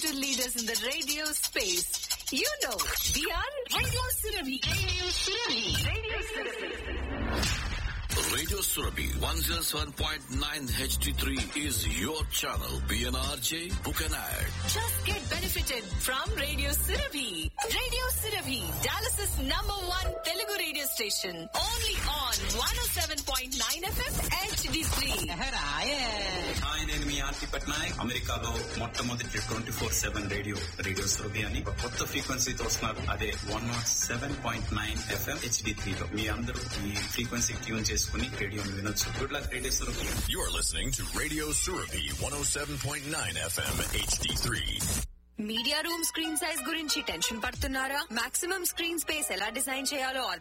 undisputed leaders in the radio space. You know, we are Radio Surabhi. Radio Surabhi. Radio Surabhi. Radio Surabhi 107.9 HD3 is your channel. PNRJ, book an ad. Just get benefited from Radio Surabhi. Radio Surabhi, Dallas's #1 Telugu radio station. Only on 107.9 FM HD3. Hi, నేను మీ ఆర్తి పట్నాయక్. అమెరికాలో మొట్టమొదటి 24/7 radio Surabhi అని ఒక కొత్త ఫ్రీక్వెన్సీతో వస్తున్నారు. అదే 107.9 FM HD3 లో మీ అందరూ ఈ ఫ్రీక్వెన్సీ ట్యూన్ చేసుకుని రేడియోని వినొచ్చు. Good luck radio Surabhi. You're listening to Radio Surabhi 107.9 FM HD3. Media room screen size గురించి టెన్షన్ పడుతున్నారా? మాక్సిమం స్క్రీన్ స్పేస్ ఎలా డిజైన్ చేయాలో